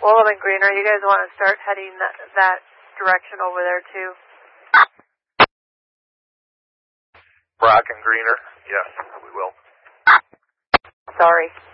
Willem and Greener, you guys want to start heading that direction over there too? Brock and Greener, yes, we will. Sorry.